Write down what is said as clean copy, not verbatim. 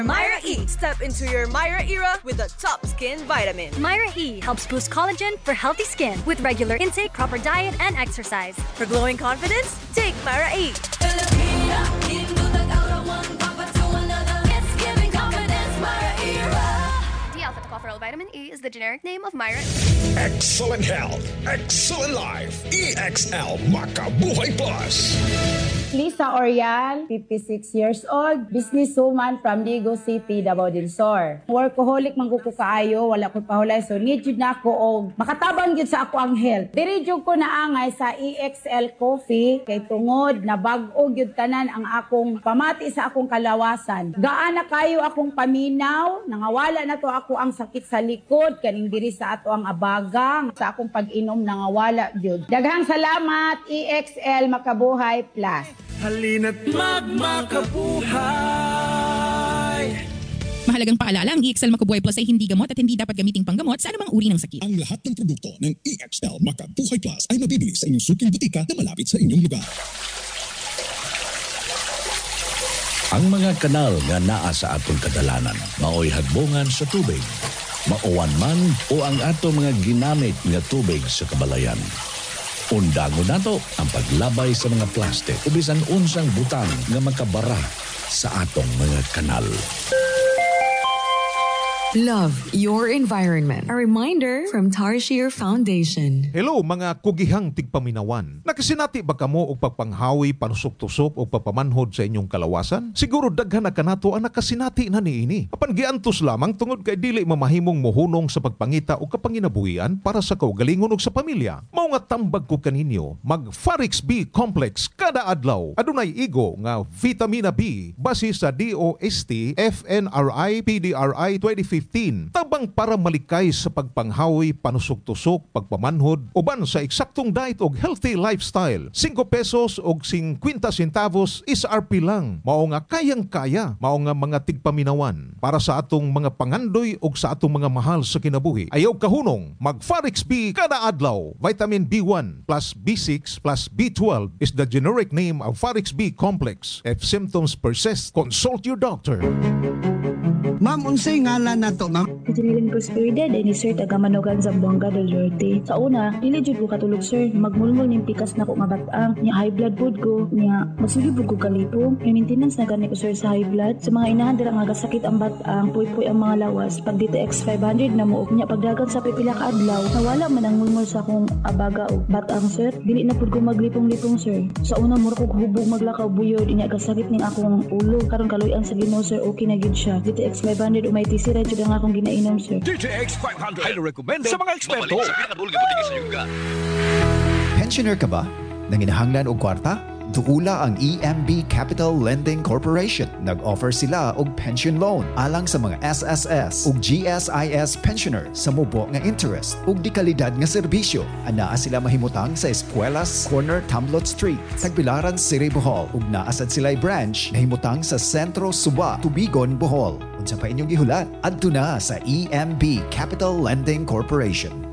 Myra E. Step into your Myra era with the top skin vitamin. Myra E helps boost collagen for healthy skin with regular intake, proper diet, and exercise. For glowing confidence, take Myra E. D-alpha-tocopherol vitamin E is the generic name of Myra E. Excellent health, excellent life. EXL Makabuhay Plus. Lisa Orial, 56 years old, businesswoman from Ligo City, Davao del Sur. Workaholic man ko kaayo, wala ko pahulay, so need jud na ako og makatabang jud sa ako ang health. Diri jud ko naangay sa EXL Coffee kay tungod na bag-o jud tanan ang akong pamati sa akong kalawasan. Gaana kayo akong paminaw, nangawala na to ako ang sakit sa likod kaning diri sa ato ang abagang sa akong pag-inom nangawala jud. Daghang salamat EXL Makabuhay Plus. Halina't magmakabuhay. Mahalagang paalala, ang EXL Makabuhay Plus ay hindi gamot at hindi dapat gamiting panggamot sa anumang uri ng sakit. Ang lahat ng produkto ng EXL Makabuhay Plus ay mabibili sa inyong suking butika na malapit sa inyong lugar. Ang mga kanal nga naa sa atong kadalanan, maoy hadbongan sa tubig, mauwan man o ang atong mga ginamit nga tubig sa kabalayan. Undangon nato ang paglabay sa mga plastic o bisan unsang butang nga makabara sa atong mga kanal. Love your environment. A reminder from Tarshir Foundation. Hello mga kugihang tigpaminawan. Nakasinati ba kamo og pagpanghawi, panusok-tusok o pagpamanhod sa inyong kalawasan? Siguro daghan na kanato ang nakasinati na niini. Apan giantos lamang tungod kay dili mamahimong mohunong sa pagpangita o kapanginabuhian para sa kaugalingon ug sa pamilya. Mao nga tambag ko kaninyo, mag Farix B Complex kada adlaw. Adunay igo nga vitamina B base sa DOST FNRI PDRI 2015. Tabang para malikay sa pagpanghawi, panusok-tusok, pagpamanhod, uban sa eksaktong diet og healthy lifestyle. 5 pesos og 50 centavos is RP lang. Mao nga kayang-kaya, mao nga mga tigpaminawan para sa atong mga pangandoy og sa atong mga mahal sa kinabuhi. Ayaw kahunong, mag Farix B kada adlaw. Vitamin B1 plus B6 plus B12 is the generic name of Farix B Complex. If symptoms persist, consult your doctor. Ma'am, unsay ngalan na to, ma'am? Itiniling prosperidad ay ni Sir Tagamanogan Zamboanga del Norte. Sa una, dili jud ko katulog sir, magmulmul ning pikas na ko nga batang, nya high blood pod ko, nya magsugib ko kalipo. May maintenance na gani ko sir sa high blood. Sa mga inahan dira nga gasakit ang batang, puy-puy ang mga lawas. Pag dito X500 na mo, nya pagdagan sa pipila ka adlaw, nawala man ang mulmul sa akong abaga o batang sir. Dili na pod ko maglipong-lipong sir. Sa una mura ko hubog maglakaw buyod, nya gasakit ning akong ulo. Karon kaloy-an sa Ginoo sir, okay na gid siya. Dito X500 umay tisira jud ang akong ginainom sir. DTX 500 highly recommended sa mga eksperto. Pensioner ka ba? Nanginahanglan og kwarta? Duula ang EMB Capital Lending Corporation. Nag-offer sila og pension loan alang sa mga SSS ug GSIS pensioner sa mubo nga interest ug di kalidad nga serbisyo. Anaa sila mahimutang sa Espuelas Corner Tamlot Street, Tagbilaran City, Bohol ug naasad sila'y branch nahimutang sa Sentro Suba, Tubigon, Bohol. Unsa pa inyong gihulat? Adto na sa EMB Capital Lending Corporation.